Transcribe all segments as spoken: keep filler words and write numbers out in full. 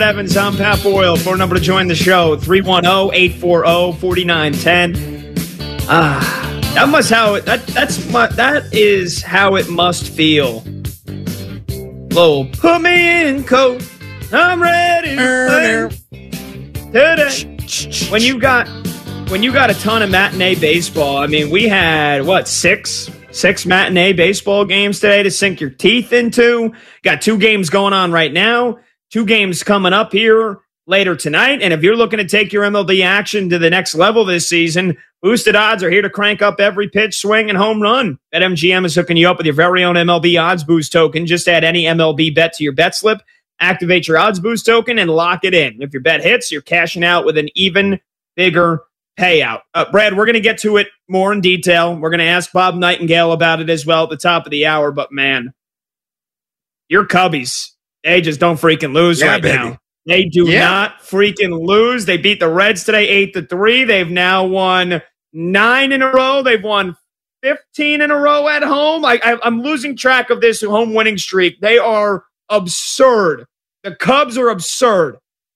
Evans, I'm Pat Boyle. Phone number to join the show, three one zero, eight four zero, four nine one zero. Ah, that must how it, that that's my, that is how it must feel. Lowell, put me in coat. I'm ready to play today. When you got when you got a ton of matinee baseball, I mean, we had what six six matinee baseball games today to sink your teeth into. Got two games going on right now. Two games coming up here later tonight. And if you're looking to take your M L B action to the next level this season, Boosted Odds are here to crank up every pitch, swing, and home run. BetMGM is hooking you up with your very own M L B Odds Boost token. Just add any M L B bet to your bet slip, activate your Odds Boost token, and lock it in. If your bet hits, you're cashing out with an even bigger payout. Uh, Brad, we're going to get to it more in detail. We're going to ask Bob Nightingale about it as well at the top of the hour. But, man, your Cubbies, they just don't freaking lose yeah, right baby. now. They do yeah. not freaking lose. They beat the Reds today eight to three. They've now won nine in a row. They've won fifteen in a row at home. I, I, I'm losing track of this home winning streak. They are absurd. The Cubs are absurd.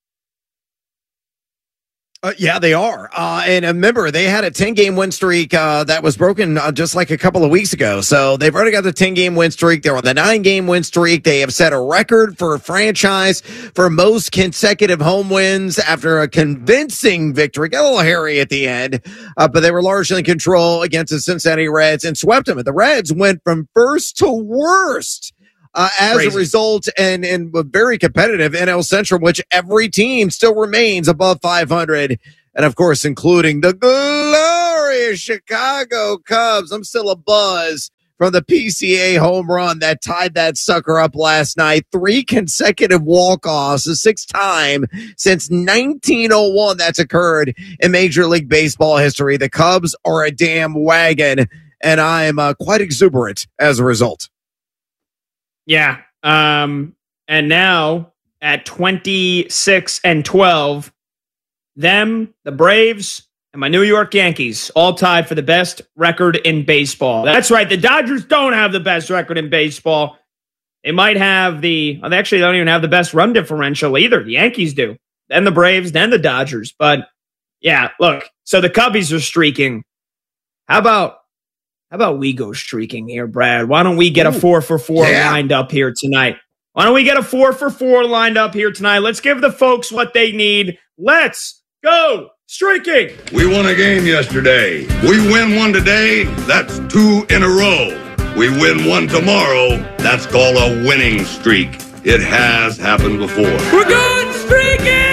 Uh, yeah, they are. Uh, and remember, they had a ten-game win streak uh, that was broken uh, just like a couple of weeks ago. So they've already got the ten-game win streak. They're on the nine-game win streak. They have set a record for a franchise for most consecutive home wins after a convincing victory. Got a little hairy at the end, uh, but they were largely in control against the Cincinnati Reds and swept them. And the Reds went from first to worst. Uh, as Crazy. a result, and, and very competitive N L Central, which every team still remains above five hundred. And, of course, including the glorious Chicago Cubs. I'm still a buzz from the P C A home run that tied that sucker up last night. Three consecutive walk-offs, the sixth time since nineteen oh one that's occurred in Major League Baseball history. The Cubs are a damn wagon, and I'm uh, quite exuberant as a result. Yeah. Um, and now at twenty-six and twelve, them, the Braves, and my New York Yankees all tied for the best record in baseball. That's right. The Dodgers don't have the best record in baseball. They might have the, well, they actually don't even have the best run differential either. The Yankees do. Then the Braves, then the Dodgers. But yeah, look, so the Cubbies are streaking. How about, How about we go streaking here, Brad? Why don't we get a four for four yeah. lined up here tonight? Why don't we get a four for four lined up here tonight? Let's give the folks what they need. Let's go streaking. We won a game yesterday. We win one today. That's two in a row. We win one tomorrow. That's called a winning streak. It has happened before. We're good streaking.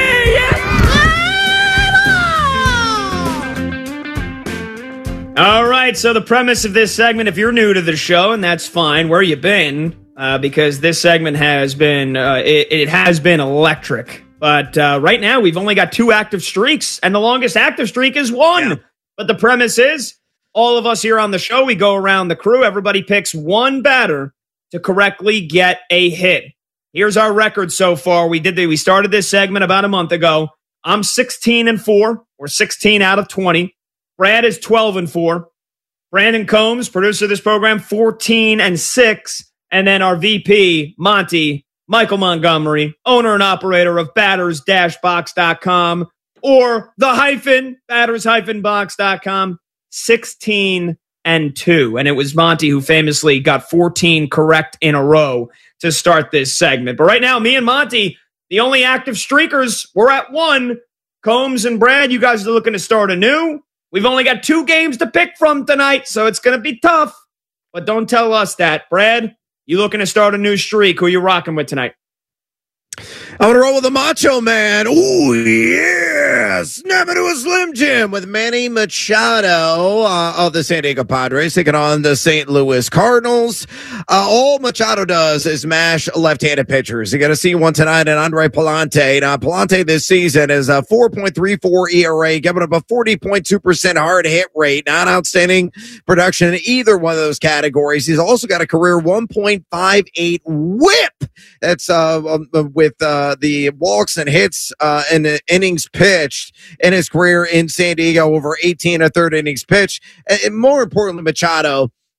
All right, so the premise of this segment, if you're new to the show, and that's fine, where you been? Uh, because this segment has been, uh, it, it has been electric. But uh, right now, we've only got two active streaks, and the longest active streak is one. Yeah. But the premise is, all of us here on the show, we go around the crew, everybody picks one batter to correctly get a hit. Here's our record so far. We did the, we started this segment about a month ago. I'm sixteen and four, or sixteen out of twenty. Brad is twelve and four. Brandon Combs, producer of this program, fourteen and six. And then our V P, Monty, Michael Montgomery, owner and operator of batters dash box dot com or the hyphen, batters hyphen box dot com, sixteen and two. And it was Monty who famously got fourteen correct in a row to start this segment. But right now, me and Monty, the only active streakers, we're at one. Combs and Brad, you guys are looking to start anew. We've only got two games to pick from tonight, so it's going to be tough. But don't tell us that. Brad, you looking to start a new streak? Who you rocking with tonight? I'm going to roll with the Macho Man. Oh, yeah. Snap into a Slim Jim with Manny Machado uh, of the San Diego Padres taking on the Saint Louis Cardinals. Uh, all Machado does is mash left-handed pitchers. You got to see one tonight in Andre Palante. Now, Palante this season is a four point three four E R A, giving up a forty point two percent hard hit rate. Not outstanding production in either one of those categories. He's also got a career one point five eight whip. That's uh, with uh, the walks and hits uh, and the innings pitched in his career in San Diego, over eighteen or third innings pitched. And more importantly, Machado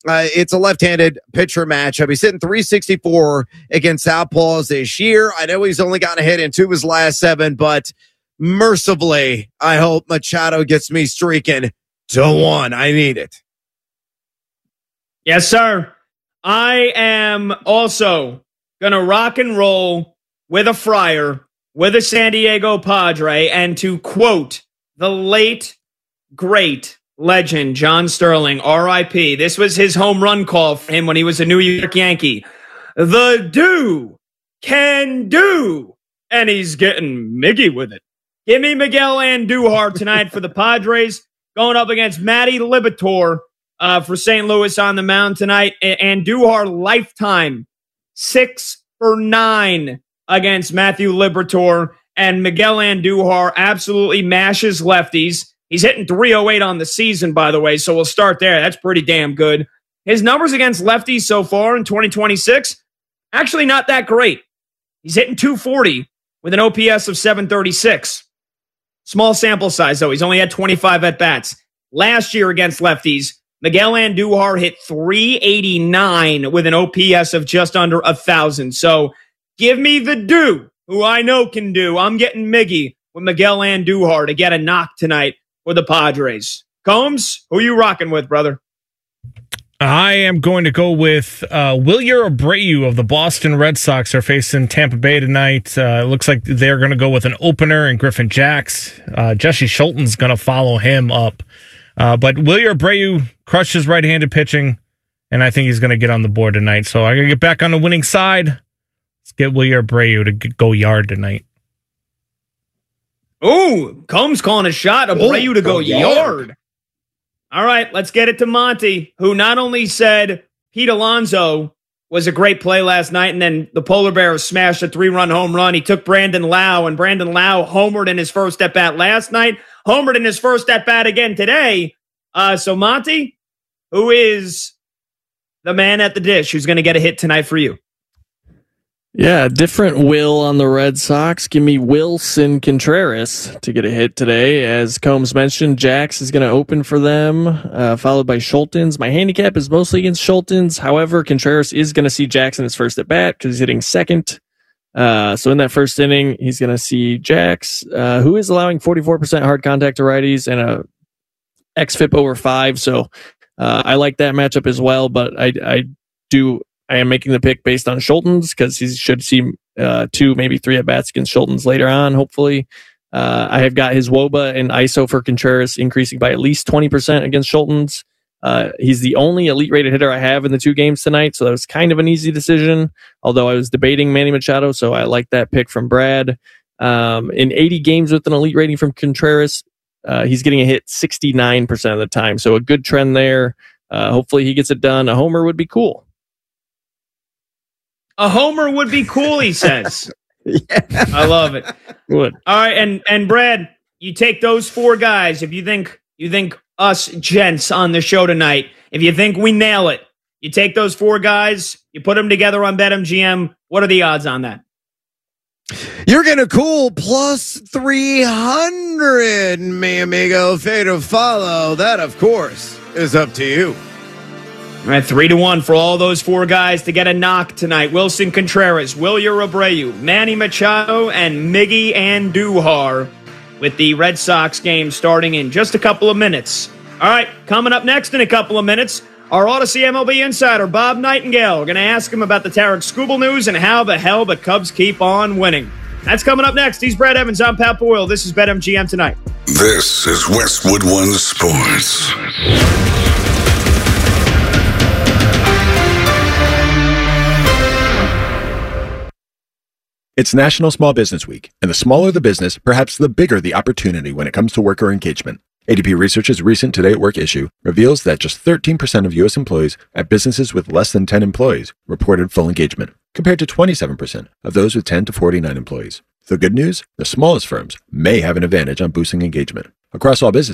Uh, it's a left-handed pitcher matchup. He's hitting three sixty-four against Southpaws this year. I know he's only gotten a hit in two of his last seven, but mercifully, I hope Machado gets me streaking to one. I need it. Yes, sir. I am also going to rock and roll with a Friar, with a San Diego Padre, and to quote the late, great legend John Sterling, R I P. This was his home run call for him when he was a New York Yankee. The do can do, and he's getting Miggy with it. Give me Miguel Andujar tonight for the Padres, going up against Matty Liberatore uh, for Saint Louis on the mound tonight. Andujar lifetime six for nine against Matthew Liberatore, and Miguel Andujar absolutely mashes lefties. He's hitting three oh eight on the season, by the way, so we'll start there. That's pretty damn good. His numbers against lefties so far in twenty twenty-six, actually not that great. He's hitting two forty with an O P S of seven thirty-six. Small sample size, though. He's only had twenty-five at-bats. Last year against lefties, Miguel Andujar hit three eighty-nine with an O P S of just under one thousand. So give me the do, who I know can do. I'm getting Miggy with Miguel Andujar to get a knock tonight for the Padres. Combs, who you rocking with, brother? I am going to go with uh, Wilyer Abreu of the Boston Red Sox are facing Tampa Bay tonight. Uh, it looks like they're going to go with an opener and Griffin Jacks. Uh, Jesse Schulten's going to follow him up. Uh, but Wilyer Abreu crushed his right-handed pitching, and I think he's going to get on the board tonight. So I'm going to get back on the winning side. Let's get Wilyer Abreu to go yard tonight. Ooh, Combs calling a shot. Abreu Ooh, to go yard. yard. All right, let's get it to Monty, who not only said Pete Alonso was a great play last night, and then the Polar Bears smashed a three-run home run. He took Brandon Lau, and Brandon Lau homered in his first at-bat last night, homered in his first at-bat again today. Uh, so, Monty, who is the man at the dish who's going to get a hit tonight for you? Yeah, different Will on the Red Sox. Give me Wilson Contreras to get a hit today. As Combs mentioned, Jax is going to open for them, uh, followed by Schultens. My handicap is mostly against Schultens. However, Contreras is going to see Jax in his first at bat because he's hitting second. Uh, so in that first inning, he's going to see Jax, uh, who is allowing forty-four percent hard contact to righties and a X F I P over five. So uh, I like that matchup as well, but I, I do. I am making the pick based on Schultens because he should see uh, two, maybe three at-bats against Schultens later on, hopefully. Uh, I have got his W O B A and I S O for Contreras increasing by at least twenty percent against Schultens. Uh, he's the only elite-rated hitter I have in the two games tonight, so that was kind of an easy decision, although I was debating Manny Machado, so I like that pick from Brad. Um, in eighty games with an elite rating from Contreras, uh, he's getting a hit sixty-nine percent of the time, so a good trend there. Uh, hopefully he gets it done. A homer would be cool. A homer would be cool, he says. Yeah. I love it. Would. All right, and and Brad, you take those four guys. If you think you think us gents on the show tonight, if you think we nail it, you take those four guys, you put them together on BetMGM. What are the odds on that? You're going to cool plus three hundred, mi amigo. Fade to follow. That, of course, is up to you. All right, three to one for all those four guys to get a knock tonight. Wilson Contreras, Wilyer Abreu, Manny Machado, and Miggy Andujar with the Red Sox game starting in just a couple of minutes. All right, coming up next in a couple of minutes, our Odyssey M L B insider, Bob Nightingale. We're going to ask him about the Tarek Skubal news and how the hell the Cubs keep on winning. That's coming up next. He's Brad Evans. I'm Pat Boyle. This is BetMGM Tonight. This is Westwood One Sports. It's National Small Business Week, and the smaller the business, perhaps the bigger the opportunity when it comes to worker engagement. A D P Research's recent Today at Work issue reveals that just thirteen percent of U S employees at businesses with less than ten employees reported full engagement, compared to twenty-seven percent of those with ten to forty-nine employees. The good news? The smallest firms may have an advantage on boosting engagement. Across all businesses,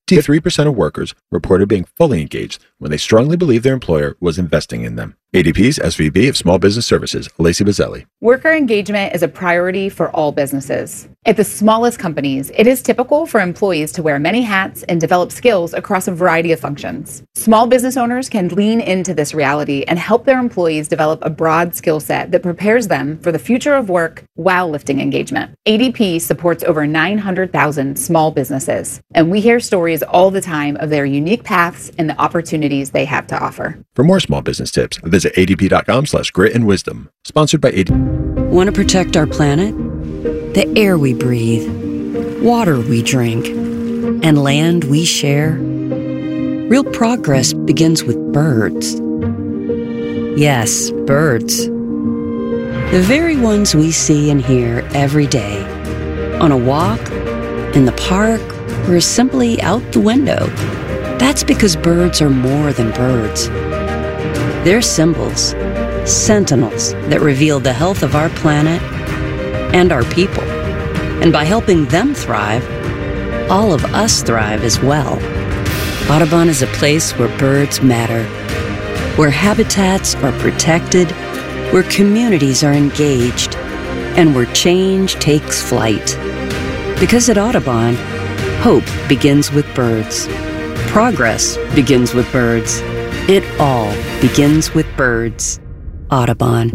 fifty-three percent of workers reported being fully engaged when they strongly believed their employer was investing in them. A D P's S V P of Small Business Services, Lacey Bazzelli. Worker engagement is a priority for all businesses. At the smallest companies, it is typical for employees to wear many hats and develop skills across a variety of functions. Small business owners can lean into this reality and help their employees develop a broad skill set that prepares them for the future of work while lifting engagement. A D P supports over nine hundred thousand small businesses, and we hear stories all the time of their unique paths and the opportunities they have to offer. For more small business tips, visit adp.com slash grit and wisdom. Sponsored by A D P. Want to protect our planet? The air we breathe, water we drink, and land we share? Real progress begins with birds. Yes, birds. The very ones we see and hear every day. On a walk, in the park, or simply out the window. That's because birds are more than birds. They're symbols, sentinels that reveal the health of our planet and our people. And by helping them thrive, all of us thrive as well. Audubon is a place where birds matter, where habitats are protected, where communities are engaged, and where change takes flight. Because at Audubon, hope begins with birds. Progress begins with birds. It all begins with birds. Audubon.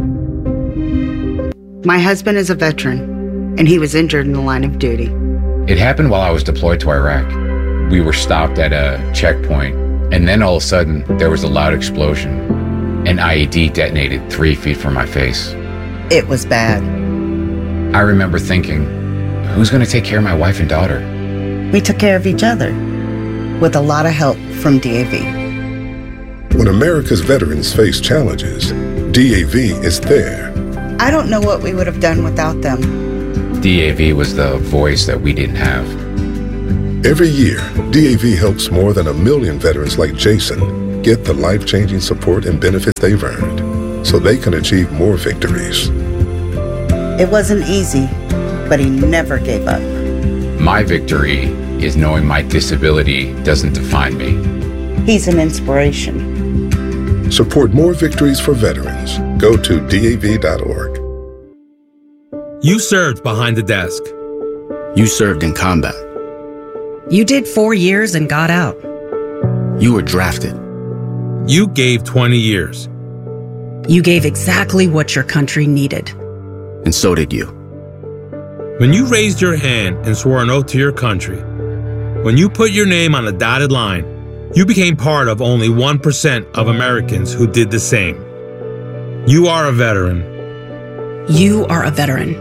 My husband is a veteran, and he was injured in the line of duty. It happened while I was deployed to Iraq. We were stopped at a checkpoint, and then all of a sudden, there was a loud explosion. An I E D detonated three feet from my face. It was bad. I remember thinking, who's going to take care of my wife and daughter? We took care of each other, with a lot of help from D A V. When America's veterans face challenges, D A V is there. I don't know what we would have done without them. D A V was the voice that we didn't have. Every year, D A V helps more than a million veterans like Jason get the life-changing support and benefits they've earned so they can achieve more victories. It wasn't easy, but he never gave up. My victory is knowing my disability doesn't define me. He's an inspiration. Support more victories for veterans. Go to D A V dot org. You served behind the desk. You served in combat. You did four years and got out. You were drafted. You gave twenty years. You gave exactly what your country needed. And so did you. When you raised your hand and swore an oath to your country, when you put your name on a dotted line, you became part of only one percent of Americans who did the same. You are a veteran. You are a veteran.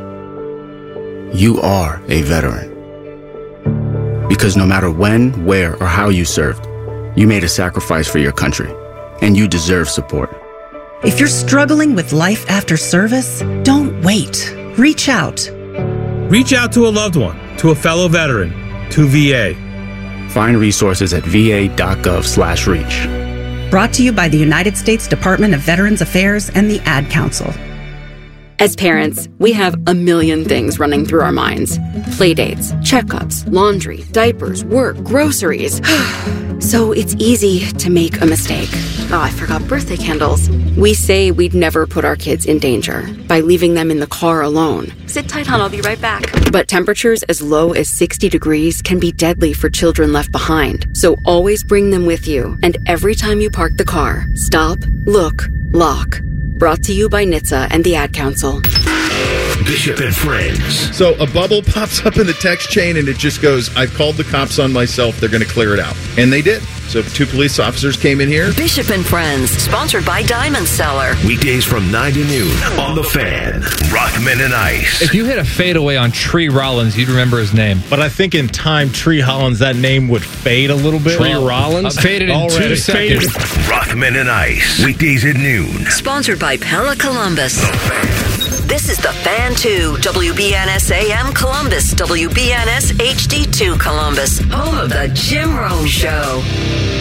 You are a veteran. Because no matter when, where, or how you served, you made a sacrifice for your country, and you deserve support. If you're struggling with life after service, don't wait. Reach out. Reach out to a loved one, to a fellow veteran, to V A. Find resources at va.gov slash reach. Brought to you by the United States Department of Veterans Affairs and the Ad Council. As parents, we have a million things running through our minds. Playdates, checkups, laundry, diapers, work, groceries. So it's easy to make a mistake. Oh, I forgot birthday candles. We say we'd never put our kids in danger by leaving them in the car alone. Sit tight, hon, I'll be right back. But temperatures as low as sixty degrees can be deadly for children left behind. So always bring them with you. And every time you park the car, stop, look, lock. Brought to you by N H T S A and the Ad Council. Bishop and Friends. So a bubble pops up in the text chain and it just goes, I've called the cops on myself. They're going to clear it out. And they did. So two police officers came in here. Bishop and Friends, sponsored by Diamond Seller. Weekdays from nine to noon on The Fan. Rockman and Ice. If you hit a fadeaway on Tree Rollins, you'd remember his name. But I think in time, Tree Hollins, that name would fade a little bit. Tree Rollins? I've faded in already. two seconds. Rockman and Ice. Weekdays at noon. Sponsored by Pella Columbus. The Fan. This is The Fan two, W B N S A M Columbus, W B N S H D two Columbus, home of the Jim Rome Show.